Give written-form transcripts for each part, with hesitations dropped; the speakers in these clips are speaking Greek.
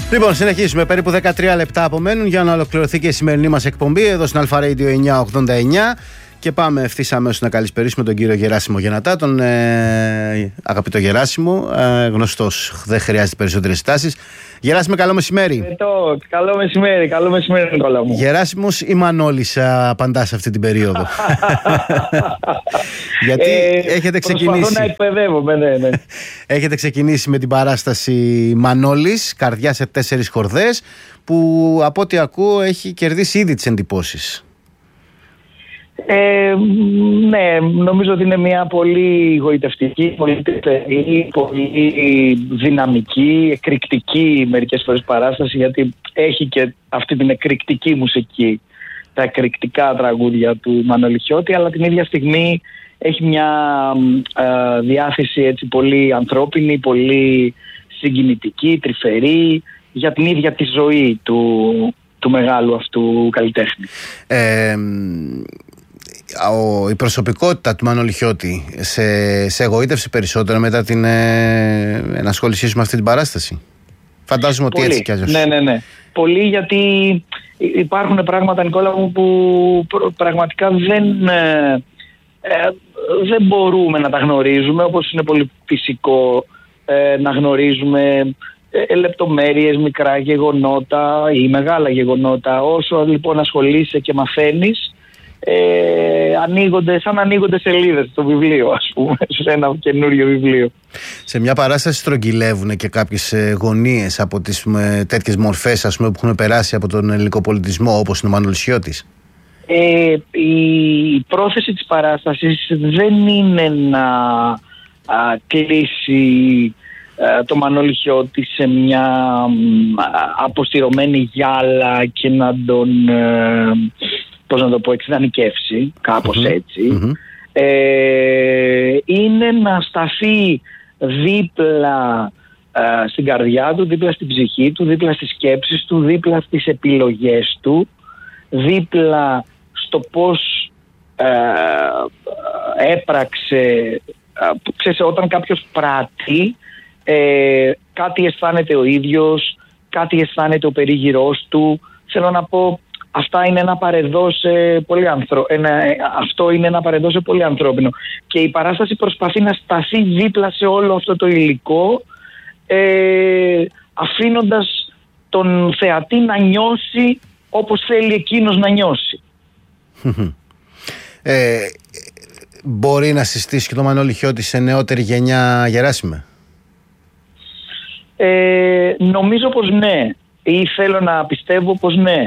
Λοιπόν, συνεχίσουμε. Περίπου 13 λεπτά απομένουν για να ολοκληρωθεί και η σημερινή μας εκπομπή εδώ στην Αλφα Radio 989. Και πάμε ευθύς αμέσως να καλησπερίσουμε τον κύριο Γεράσιμο Γεννατά, τον αγαπητό Γεράσιμο, γνωστός, δεν χρειάζεται περισσότερες στάσεις. Γεράσιμε, καλό μεσημέρι. Καλό μεσημέρι Νικόλα μου. Γεράσιμος ή Μανώλης απαντά σε αυτή την περίοδο? Γιατί έχετε ξεκινήσει. Προσπαθώ να εκπαιδεύομαι, ναι. Έχετε ξεκινήσει με την παράσταση Μανώλης, καρδιά σε 4 χορδές, που από ό,τι ακούω έχει κερδίσει ήδη τις εντυπώσεις. Ναι, νομίζω ότι είναι μια πολύ γοητευτική, πολύ τρυφερή, πολύ δυναμική, εκρηκτική μερικές φορές παράσταση, γιατί έχει και αυτή την εκρηκτική μουσική, τα εκρηκτικά τραγούδια του Μανώλη Χιώτη, αλλά την ίδια στιγμή έχει μια διάθεση έτσι πολύ ανθρώπινη, πολύ συγκινητική, τρυφερή, για την ίδια τη ζωή του μεγάλου αυτού καλλιτέχνη. Η προσωπικότητα του Μανώλη Χιώτη σε εγωίτευσε περισσότερο μετά την ενασχόλησή σου με αυτή την παράσταση? Φαντάζομαι ότι έτσι κι αλλιώς. Ναι. Πολύ, γιατί υπάρχουν πράγματα, Νικόλα μου, που πραγματικά δεν μπορούμε να τα γνωρίζουμε, όπως είναι πολύ φυσικό να γνωρίζουμε λεπτομέρειες, μικρά γεγονότα ή μεγάλα γεγονότα. Όσο λοιπόν ασχολείσαι και μαθαίνεις, ανοίγονται σελίδες στο βιβλίο, ας πούμε, σε ένα καινούριο βιβλίο. Σε μια παράσταση στρογγυλεύουν και κάποιες γωνίες από τις τέτοιες μορφές, ας πούμε, που έχουν περάσει από τον ελληνικό πολιτισμό, όπως είναι ο Μανώλης Χιώτης. Η πρόθεση της παράστασης δεν είναι να κλείσει το Μανώλη Χιώτη σε μια αποστηρωμένη γυάλα και να τον εξειδανικεύσει, κάπως έτσι. Είναι να σταθεί δίπλα στην καρδιά του, δίπλα στην ψυχή του, δίπλα στις σκέψεις του, δίπλα στις επιλογές του, δίπλα στο πώς έπραξε. Ξέρεις, όταν κάποιος πράττει, κάτι αισθάνεται ο ίδιος, κάτι αισθάνεται ο περίγυρός του. Θέλω να πω, αυτό είναι ένα παρεδό σε πολύ ανθρώπινο. Και η παράσταση προσπαθεί να σταθεί δίπλα σε όλο αυτό το υλικό, αφήνοντας τον θεατή να νιώσει όπως θέλει εκείνος να νιώσει. Μπορεί να συστήσει και το Μανώλη Χιώτη σε νεότερη γενιά, Γεράσιμε? Νομίζω πως ναι, ή θέλω να πιστεύω πως ναι.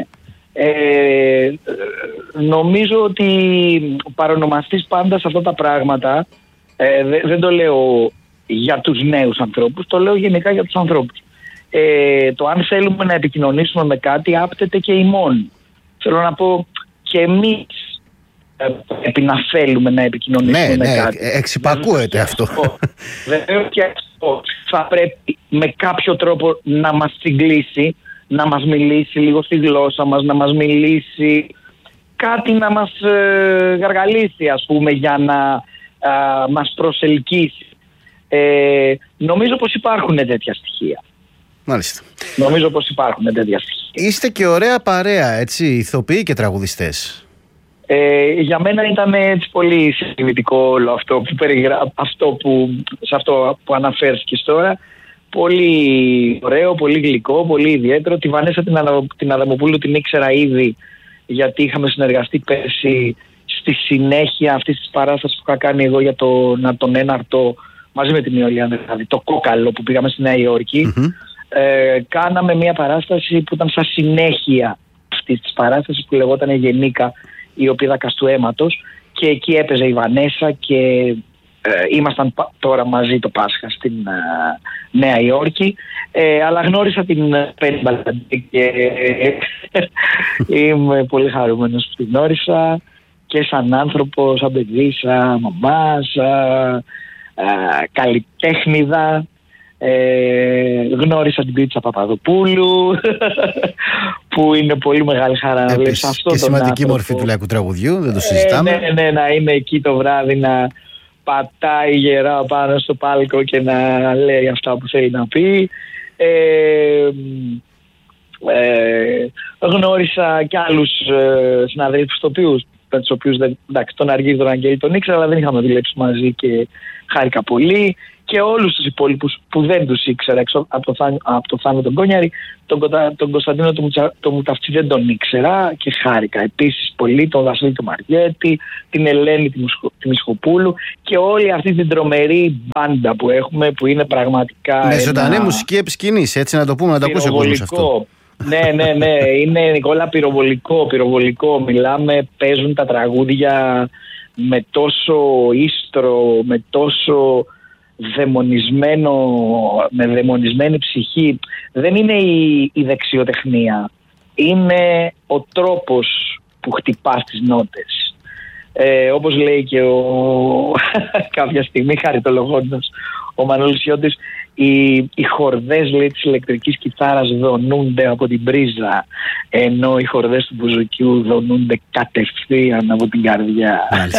Νομίζω ότι παρονομαστείς πάντα σε αυτά τα πράγματα, δεν το λέω για τους νέους ανθρώπους, το λέω γενικά για τους ανθρώπους. Το αν θέλουμε να επικοινωνήσουμε με κάτι άπτεται και ημών. Θέλω να πω, και εμείς πρέπει να θέλουμε να επικοινωνήσουμε με κάτι. Εξυπακούεται αυτό. Βεβαίως και αυτό θα πρέπει με κάποιο τρόπο να μας συγκλήσει, να μας μιλήσει λίγο στη γλώσσα μας, να μας μιλήσει κάτι, να μας γαργαλίσει, ας πούμε, για να μας προσελκύσει. Νομίζω πως υπάρχουν τέτοια στοιχεία. Μάλιστα. Νομίζω πως υπάρχουν τέτοια στοιχεία. Είστε και ωραία παρέα, έτσι, ηθοποιοί και τραγουδιστές. Για μένα ήταν έτσι πολύ συγκινητικό όλο αυτό σε αυτό που αναφέρθηκες τώρα. Πολύ ωραίο, πολύ γλυκό, πολύ ιδιαίτερο. Τη Βανέσα την Αδαμοπούλου την ήξερα ήδη, γιατί είχαμε συνεργαστεί πέρσι στη συνέχεια αυτής της παράστασης που είχα κάνει εγώ για τον έναρτο μαζί με την Ιωλιάννα, δηλαδή το κόκαλο που πήγαμε στη Νέα Υόρκη. Κάναμε μια παράσταση που ήταν σαν συνέχεια αυτής της παράστασης που λεγόταν Γενίκα, η οπίδακας του αίματος, και εκεί έπαιζε η Βανέσα και ήμασταν τώρα μαζί το Πάσχα στην Νέα Υόρκη, αλλά γνώρισα την Πέννη Μπαλαντή και είμαι πολύ χαρούμενος που την γνώρισα, και σαν άνθρωπο, σαν παιδί, σαν μαμά, σαν καλλιτέχνηδα. Γνώρισα την Πίτσα Παπαδοπούλου, που είναι πολύ μεγάλη χαρά να βλέπεις αυτό. Και σημαντική άνθρωπο, μορφή του λαϊκού τραγουδιού, δεν το συζητάμε. Ναι, να είναι εκεί το βράδυ, να πατάει γερά πάνω στο πάλκο και να λέει αυτά που θέλει να πει. Γνώρισα και άλλους συναδέλφους με τους οποίους τον Αργύρι, τον Αγγέλη τον ήξερα, αλλά δεν είχαμε δουλέψει μαζί και χάρηκα πολύ. Και όλους τους υπόλοιπους που δεν τους ήξερα, από το Θάνο τον Κόνιαρη, τον Κωνσταντίνο τον Μουταφτσί δεν τον ήξερα και χάρηκα επίσης πολύ, τον Βασίλη τον Μαριέτη, την Ελένη τη Μισχοπούλου και όλη αυτή την τρομερή μπάντα που έχουμε, που είναι πραγματικά. Με ζωντανή μουσική επισκηνής, έτσι να το πούμε, να το ακούσει ο κόσμος αυτό. Ναι, είναι Νικόλα πυροβολικό. Μιλάμε, παίζουν τα τραγούδια με τόσο ίστρο, με τόσο με δαιμονισμένη ψυχή. Δεν είναι η δεξιοτεχνία, είναι ο τρόπος που χτυπάς τις νότες. Όπως λέει και κάποια στιγμή χαριτολογώντας ο Μανώλης Χιώτης, οι χορδές, λέει, της ηλεκτρικής κιθάρας δονούνται από την πρίζα, ενώ οι χορδές του μπουζουκιού δονούνται κατευθείαν από την καρδιά.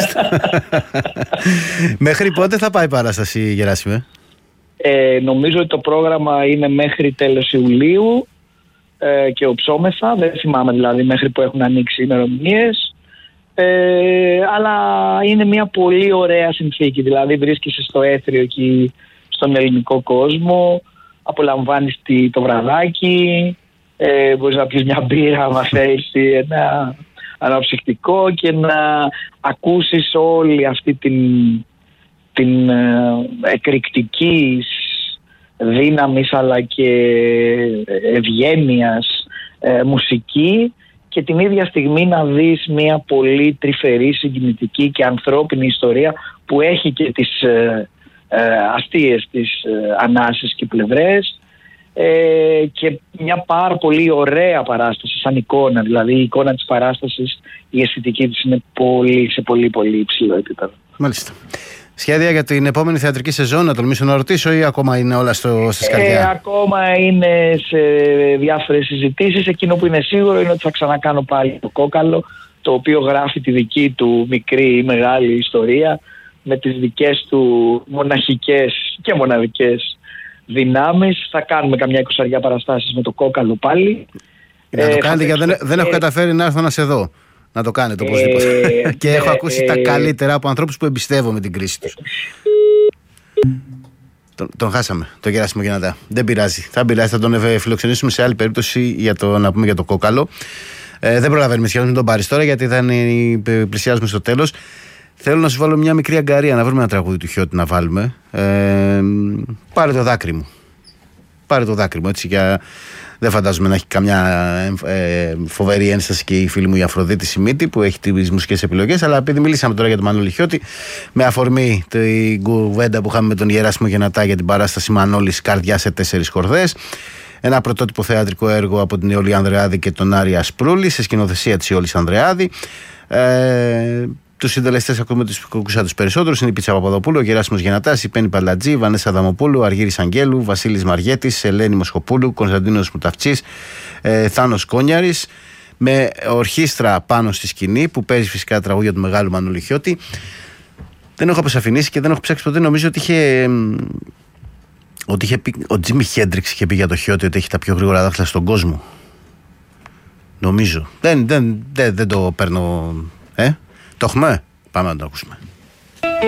Μέχρι πότε θα πάει η παράσταση, Γεράσιμε? Νομίζω ότι το πρόγραμμα είναι μέχρι τέλος Ιουλίου και οψόμεθα, δεν θυμάμαι δηλαδή μέχρι που έχουν ανοίξει οι ημερομηνίες, αλλά είναι μια πολύ ωραία συνθήκη, δηλαδή βρίσκεσαι στο έθριο εκεί στον ελληνικό κόσμο, απολαμβάνεις το βραδάκι, μπορείς να πεις μια μπύρα, άμα θέλεις, ένα αναψυκτικό και να ακούσεις όλη αυτή την εκρηκτική δύναμης αλλά και ευγένειας μουσική και την ίδια στιγμή να δεις μια πολύ τρυφερή, συγκινητική και ανθρώπινη ιστορία που έχει και τις αστείες της ανάσες και πλευρές και μια πάρα πολύ ωραία παράσταση σαν εικόνα, δηλαδή η εικόνα της παράστασης, η αισθητική της είναι σε πολύ πολύ υψηλό επίπεδο. Μάλιστα. Σχέδια για την επόμενη θεατρική σεζόν, να τολμήσω να ρωτήσω, ή ακόμα είναι όλα στη σκαριά? Ακόμα είναι σε διάφορες συζητήσεις. Εκείνο που είναι σίγουρο είναι ότι θα ξανακάνω πάλι το Κόκαλο, το οποίο γράφει τη δική του μικρή ή μεγάλη ιστορία με τις δικές του μοναχικές και μοναδικές δυνάμεις. Θα κάνουμε καμιά 20 παραστάσεις με το Κόκαλο πάλι. Να το κάνετε, γιατί δεν έχω καταφέρει να έρθω να σε δω. Να το κάνετε οπωσδήποτε. Και έχω ακούσει τα καλύτερα από ανθρώπους που εμπιστεύομαι την κρίση τους. Τον χάσαμε, τον Γεράσιμο Γεννατά. Δεν πειράζει. Θα τον φιλοξενήσουμε σε άλλη περίπτωση να πούμε για το Κόκαλο. Δεν προλαβαίνουμε σχεδόν με τον Πάρης τώρα, γιατί πλησιάζουμε στο τέλος. Θέλω να σου βάλω μια μικρή αγκαρία, να βρούμε ένα τραγούδι του Χιώτη να βάλουμε. Πάρε το δάκρυ μου. Πάρε το δάκρυ μου, έτσι, δεν φαντάζομαι να έχει καμιά φοβερή ένσταση και η φίλη μου η Αφροδίτη Σιμίτη που έχει τις μουσικές επιλογές, αλλά επειδή μιλήσαμε τώρα για τον Μανώλη Χιώτη, με αφορμή την κουβέντα που είχαμε με τον Γεράσιμο Γεννατά για την παράσταση Μανώλης Καρδιά σε 4 χορδές, ένα πρωτότυπο θεατρικό έργο από την Ιόλη Ανδρεάδη και τον Άρη Ασπρούλη, σε σκηνοθεσία της Ιόλης Ανδρεάδη. Τους συντελεστές ακούμε τους περισσότερους είναι η Πίτσα Παπαδοπούλου, ο Γεράσιμος Γεννατάς, η Πέννη Παλατζή, η Βανέσα Αδαμοπούλου, ο Αργύρης Αγγέλου, Βασίλης Μαριέτης, Ελένη Μοσχοπούλου, Κωνσταντίνος Μουταφτσής, Θάνος Κόνιαρης, με ορχήστρα πάνω στη σκηνή που παίζει φυσικά τραγούδια του μεγάλου Μανώλη Χιώτη. Δεν έχω αποσαφηνίσει και δεν έχω ψάξει ποτέ. Νομίζω ότι είχε πει, ο Τζίμι Χέντριξ είχε πει για το Χιώτη ότι έχει τα πιο γρήγορα δάχτυλα στον κόσμο. Νομίζω. Δεν το παίρνω. Το έχουμε. Πάμε να το ακούσουμε.